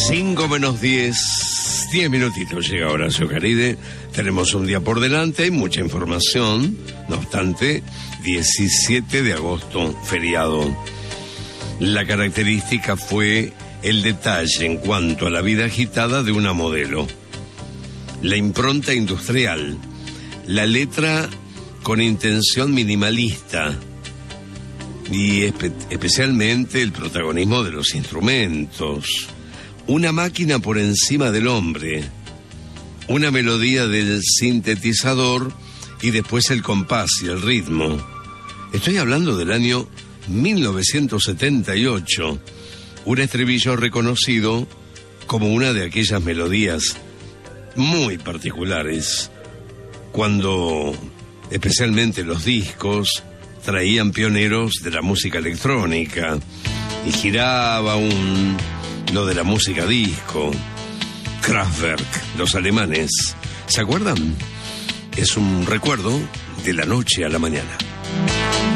5 menos 10 minutitos llega Horacio Caride. Tenemos un día por delante, hay mucha información. No obstante, 17 de agosto, feriado. La característica fue el detalle en cuanto a la vida agitada de una modelo. La impronta industrial, la letra con intención minimalista y especialmente el protagonismo de los instrumentos. Una máquina por encima del hombre, una melodía del sintetizador y después el compás y el ritmo. Estoy hablando del año 1978, un estribillo reconocido como una de aquellas melodías muy particulares, cuando especialmente los discos traían pioneros de la música electrónica y giraba lo de la música disco. Kraftwerk, los alemanes, ¿se acuerdan? Es un recuerdo de la noche a la mañana.